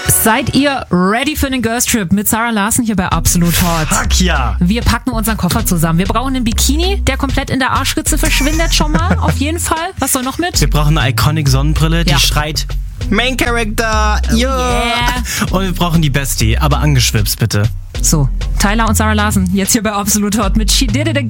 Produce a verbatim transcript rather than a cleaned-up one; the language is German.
Seid ihr ready für einen Girls Trip mit Zara Larsson hier bei Absolut Hot? Fuck ja! Wir packen unseren Koffer zusammen. Wir brauchen einen Bikini, der komplett in der Arschritze verschwindet schon mal. Auf jeden Fall. Was soll noch mit? Wir brauchen eine iconic Sonnenbrille, die Ja. schreit Main Character! Yeah. yeah. Und wir brauchen die Bestie, aber angeschwipst bitte. So, Tyler und Zara Larsson jetzt hier bei Absolut Hot mit She Did It Again.